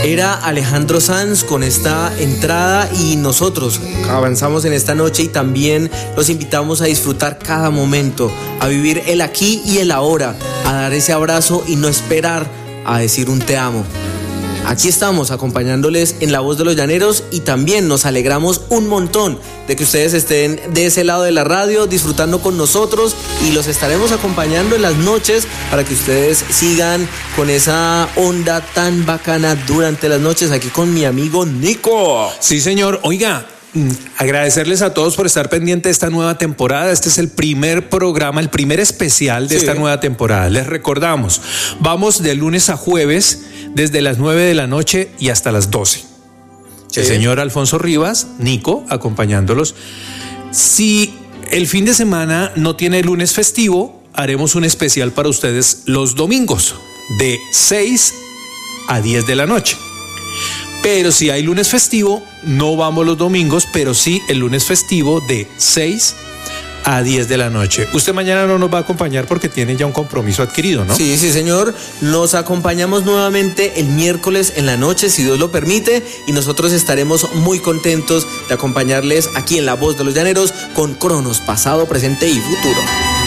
Era Alejandro Sanz con esta entrada y nosotros avanzamos en esta noche y también los invitamos a disfrutar cada momento, a vivir el aquí y el ahora, a dar ese abrazo y no esperar a decir un te amo. Aquí estamos acompañándoles en La Voz de los Llaneros y también nos alegramos un montón de que ustedes estén de ese lado de la radio disfrutando con nosotros y los estaremos acompañando en las noches para que ustedes sigan con esa onda tan bacana durante las noches aquí con mi amigo Nico. Sí, señor. Oiga, agradecerles a todos por estar pendiente de esta nueva temporada. Este es el primer programa, el primer especial de esta nueva temporada. Les recordamos, vamos de lunes a jueves desde las 9 de la noche y hasta las 12. El señor Alfonso Rivas, Nico, acompañándolos. Si el fin de semana no tiene lunes festivo, haremos un especial para ustedes los domingos de 6 a 10 de la noche. Pero si hay lunes festivo, no vamos los domingos, pero sí el lunes festivo de 6 a 10 de la noche. Usted mañana no nos va a acompañar porque tiene ya un compromiso adquirido, ¿no? Sí, señor. Nos acompañamos nuevamente el miércoles en la noche, si Dios lo permite, y nosotros estaremos muy contentos de acompañarles aquí en La Voz de los Llaneros con Cronos, pasado, presente y futuro.